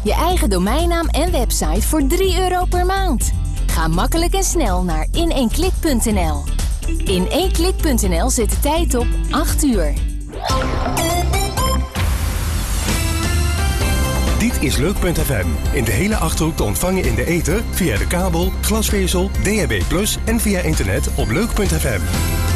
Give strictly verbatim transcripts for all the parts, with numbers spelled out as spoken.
Je eigen domeinnaam en website voor drie euro per maand. Ga makkelijk en snel naar in één klik punt n l. in één klik punt n l zet de tijd op acht uur. Dit is Leuk punt f m. In de hele Achterhoek te ontvangen in de ether, via de kabel, glasvezel, D A B plus en via internet op Leuk punt f m.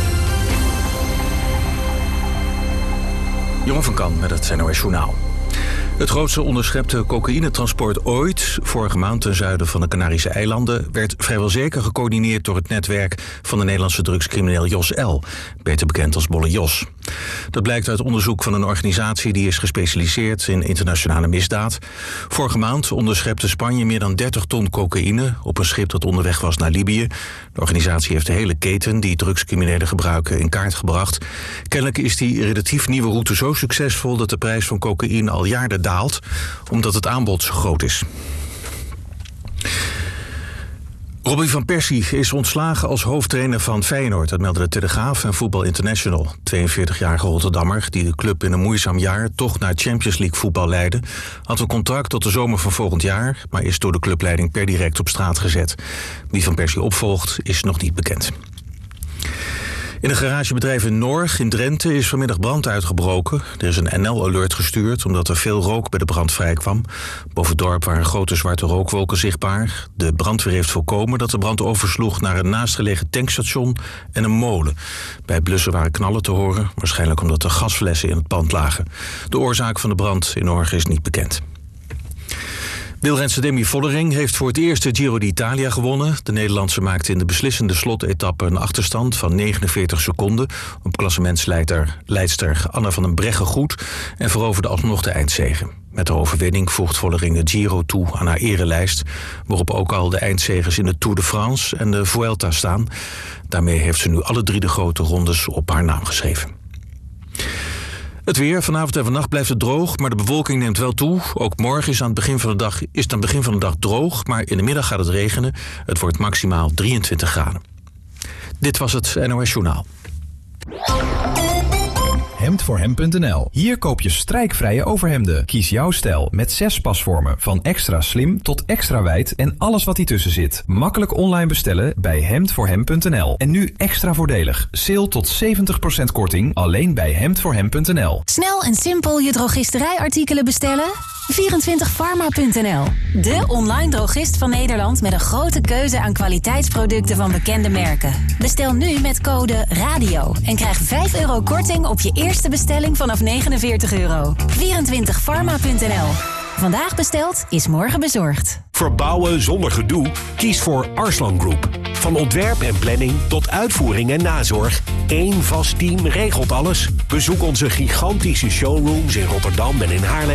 Jeroen van Kan met het N O S Journaal. Het grootste onderschepte cocaïnetransport ooit, vorige maand ten zuiden van de Canarische eilanden, werd vrijwel zeker gecoördineerd door het netwerk van de Nederlandse drugscrimineel Jos L., beter bekend als Bolle Jos. Dat blijkt uit onderzoek van een organisatie die is gespecialiseerd in internationale misdaad. Vorige maand onderschepte Spanje meer dan dertig ton cocaïne op een schip dat onderweg was naar Libië. De organisatie heeft de hele keten die drugscriminelen gebruiken in kaart gebracht. Kennelijk is die relatief nieuwe route zo succesvol dat de prijs van cocaïne al jaren daalt, omdat het aanbod zo groot is. Robby van Persie is ontslagen als hoofdtrainer van Feyenoord. Dat meldde de Telegraaf en Voetbal International. tweeënveertigjarige Rotterdammer, die de club in een moeizaam jaar toch naar Champions League voetbal leidde, had een contract tot de zomer van volgend jaar, maar is door de clubleiding per direct op straat gezet. Wie van Persie opvolgt is nog niet bekend. In een garagebedrijf in Norg in Drenthe is vanmiddag brand uitgebroken. Er is een N L-alert gestuurd omdat er veel rook bij de brand vrijkwam. Boven het dorp waren grote zwarte rookwolken zichtbaar. De brandweer heeft voorkomen dat de brand oversloeg naar een naastgelegen tankstation en een molen. Bij blussen waren knallen te horen, waarschijnlijk omdat er gasflessen in het pand lagen. De oorzaak van de brand in Norg is niet bekend. Wielrenster Demi Vollering heeft voor het eerst de Giro d'Italia gewonnen. De Nederlandse maakte in de beslissende slotetappe een achterstand van negenenveertig seconden op klassementsleidster Anna van den Breggen goed en veroverde alsnog de eindzege. Met de overwinning voegt Vollering de Giro toe aan haar erelijst, waarop ook al de eindzegers in de Tour de France en de Vuelta staan. Daarmee heeft ze nu alle drie de grote rondes op haar naam geschreven. Het weer. Vanavond en vannacht blijft het droog, maar de bewolking neemt wel toe. Ook morgen is, aan het begin van de dag, is het aan het begin van de dag droog, maar in de middag gaat het regenen. Het wordt maximaal drieëntwintig graden. Dit was het N O S Journaal. hemd voor hem punt n l. Hier koop je strijkvrije overhemden. Kies jouw stijl met zes pasvormen. Van extra slim tot extra wijd en alles wat ertussen zit. Makkelijk online bestellen bij hemd voor hem punt n l. En nu extra voordelig. Sale tot zeventig procent korting alleen bij hemd voor hem punt n l. Snel en simpel je drogisterijartikelen bestellen? vierentwintig pharma punt n l. De online drogist van Nederland met een grote keuze aan kwaliteitsproducten van bekende merken. Bestel nu met code RADIO en krijg vijf euro korting op je eerste bestelling vanaf negenenveertig euro. vierentwintig pharma punt n l. Vandaag besteld is morgen bezorgd. Verbouwen zonder gedoe? Kies voor Arslan Group. Van ontwerp en planning tot uitvoering en nazorg. Eén vast team regelt alles. Bezoek onze gigantische showrooms in Rotterdam en in Haarlem.